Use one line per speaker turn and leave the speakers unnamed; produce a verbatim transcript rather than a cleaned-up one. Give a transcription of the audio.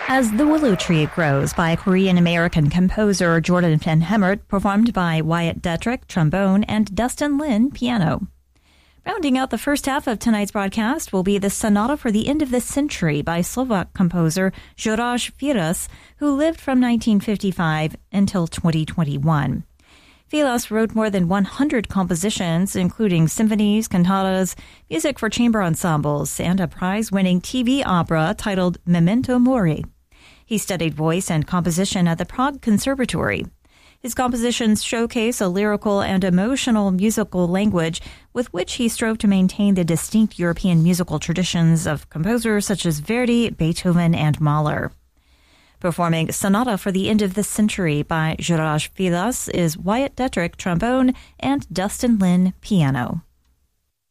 As the Willow Tree Grows by Korean-American composer Jordan Van Hemert, performed by Wyatt Detrick, trombone, and Dustin Lin, piano. Rounding out the first half of tonight's broadcast will be the Sonata for the End of the Century by Slovak composer Juraj Firas, who lived from nineteen fifty-five until twenty twenty-one. Firas wrote more than one hundred compositions, including symphonies, cantatas, music for chamber ensembles, and a prize-winning T V opera titled Memento Mori. He studied voice and composition at the Prague Conservatory. His compositions showcase a lyrical and emotional musical language with which he strove to maintain the distinct European musical traditions of composers such as Verdi, Beethoven, and Mahler. Performing Sonata for the End of the Century by Juraj Firas is Wyatt Detrick, trombone, and Dustin Lin, piano.